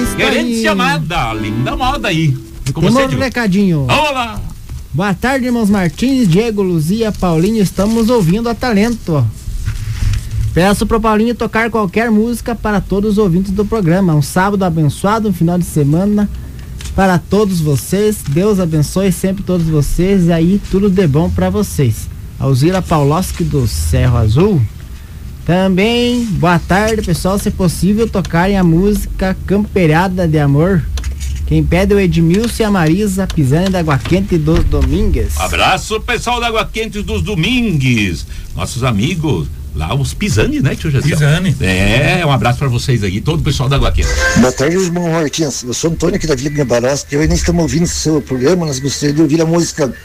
isso Gerente aí. Amada, linda moda aí. Como Temos você, um recadinho. Olá! Boa tarde, irmãos Martins, Diego, Luzia, Paulinho, estamos ouvindo a Talento. Peço pro Paulinho tocar qualquer música para todos os ouvintes do programa. Um sábado abençoado, um final de semana para todos vocês. Deus abençoe sempre todos vocês e aí tudo de bom para vocês. Alzira Pauloski do Cerro Azul. Também, boa tarde, pessoal, se possível tocarem a música Campeirada de Amor. Quem pede é o Edmilson e a Marisa Pisani da Água Quente dos Domingues. Abraço, pessoal da Água Quente dos Domingues. Nossos amigos lá, os Pisani, né, tio Jacel? Pisani. Um abraço pra vocês aí, todo o pessoal da Água Quente. Boa tarde, irmão Martins. Eu sou Antônio aqui da Vila Guimarães. Eu ainda estamos ouvindo o seu programa. Nós gostaríamos de ouvir a música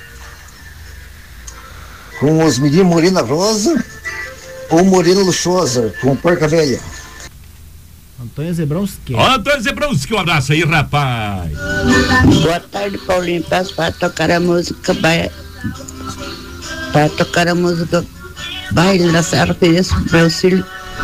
com os meninos Morena Rosa ou Morena Luxuosa, com Porca Velha. Antônio Zebrowski. Antônio Zebrowski, um abraço aí, rapaz. Boa tarde, Paulinho. Peço para tocar a música Baile da Serra Feliz, meu filho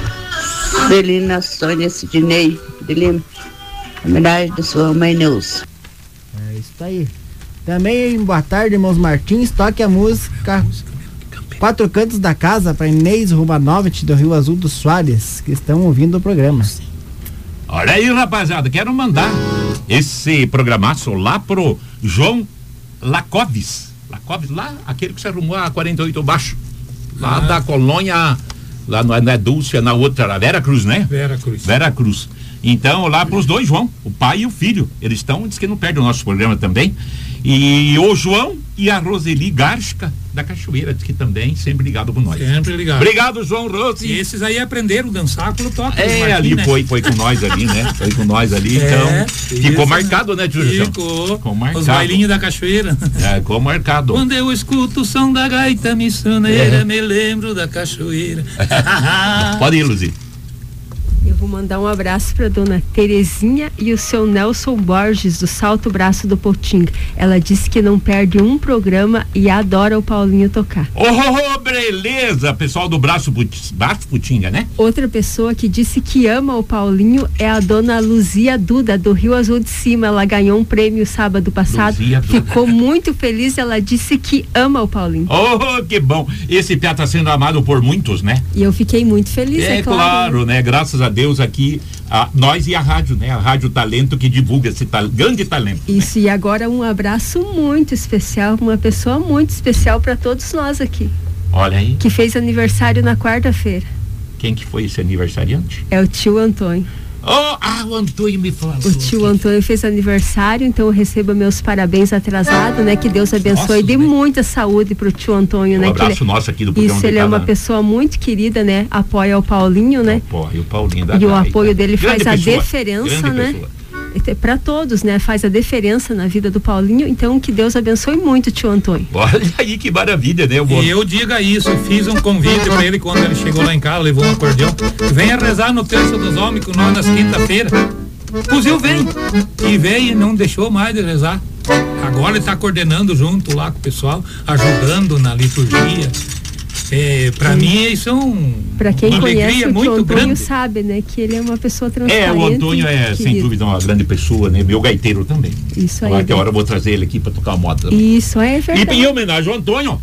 Celina Sônia Sidney de Lima, homenagem de sua mãe Neuza. É isso aí. Também, boa tarde, irmãos Martins, toque a música Quatro Cantos da Casa para Inês Rubanovich do Rio Azul dos Soares, que estão ouvindo o programa. Olha aí, rapaziada, quero mandar esse programaço lá pro João Lacoves, lá, aquele que se arrumou a 48 baixo, lá da colônia, lá não é Dulce, é na outra, Vera Cruz, né? Vera Cruz. Então, lá pros dois, João, o pai e o filho, eles estão, diz que não perdem o nosso programa também. E o João e a Roseli Garska da Cachoeira, diz que também sempre ligado com nós. Sempre ligado. Obrigado, João Rose. E esses aí aprenderam a dançar pelo toque. Ali, né? foi com nós ali, né? Foi com nós ali, então ficou marcado, né, tio João? Ficou marcado. Os bailinhos da cachoeira. Ficou marcado. Quando eu escuto o som da gaita missioneira, me lembro da cachoeira. Pode ir, Luzi. Eu vou mandar um abraço para dona Terezinha e o seu Nelson Borges do Salto Braço do Potinga. Ela disse que não perde um programa e adora o Paulinho tocar. Beleza, pessoal do Braço Potinga, né? Outra pessoa que disse que ama o Paulinho é a dona Luzia Duda do Rio Azul de Cima. Ela ganhou um prêmio sábado passado. Ficou muito feliz. Ela disse que ama o Paulinho. Que bom. Esse piá tá sendo amado por muitos, né? E eu fiquei muito feliz, é claro, né? Graças a Deus aqui, nós e a rádio, né? A Rádio Talento que divulga esse grande talento. Isso, né? E agora um abraço muito especial, uma pessoa muito especial para todos nós aqui. Olha aí. Que fez aniversário na quarta-feira. Quem que foi esse aniversariante? É o tio Antônio. O Antônio me falou. O tio Antônio fez aniversário, então eu recebo meus parabéns atrasados, né? Que Deus abençoe e dê muita saúde pro tio Antônio, né? Um abraço nosso aqui do programa. Isso, ele é uma pessoa muito querida, né? Apoia o Paulinho, né? Apoia o Paulinho da E o apoio dele grande faz pessoa, a diferença, né? Pessoa. Para todos, né? Faz a diferença na vida do Paulinho, então que Deus abençoe muito, tio Antônio. Olha aí que maravilha, né? E eu diga isso, eu fiz um convite para ele quando ele chegou lá em casa, levou um acordeão, venha rezar no Terço dos Homens com nós nas quinta-feira. Fuzil vem, e veio e não deixou mais de rezar. Agora ele tá coordenando junto lá com o pessoal, ajudando na liturgia. Para mim isso é para quem conhece o muito tio Antônio grande. Sabe, né, que ele é uma pessoa transparente. O Antônio sem dúvida uma grande pessoa, né? Meu gaiteiro também. Isso aí. Qualquer hora eu vou trazer ele aqui para tocar moda também. Isso é verdade. E em homenagem ao Antônio,